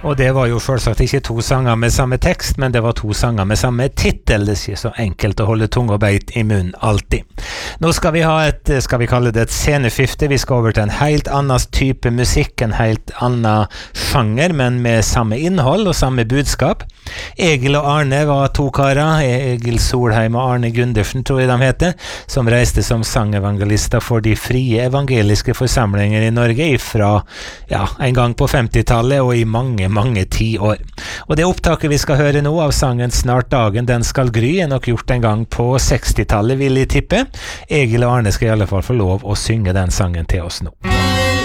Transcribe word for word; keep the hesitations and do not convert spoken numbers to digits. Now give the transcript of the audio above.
Og det var jo selvsagt ikke to sanger med samme tekst, men det var to sanger med samme titel. Det er ikke så enkelt å holde tung og beit i munnen alltid. Nå skal vi ha et, skal vi kalle det et sceneskifte. Vi skal over til en helt annen type musikk, en helt annen sjanger, men med samme innhold og samme budskap. Egil og Arne var to karer, Egil Solheim og Arne Gundersen, tror jeg de heter, som reiste som sangevangelister for de frie evangeliske forsamlinger i Norge fra ja, en gang på femtitallet og i mange mange ti år. Og det opptaket vi skal høre nå av sangen Snart dagen den skal gry er nok gjort en gang på sekstitallet, vil jeg tippe. Egil og Arne skal i alle fall få lov å synge den sangen til oss nå.